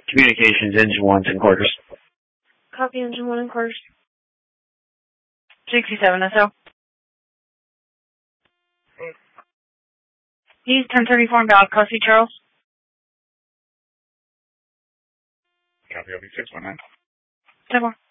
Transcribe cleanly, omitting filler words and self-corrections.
Communications, engine 1, 10 quarters. Copy, engine 1 and quarters. 67 SO. He's 1034 inbound, Kelsey Charles. Copy, I'll be 619. 10 more.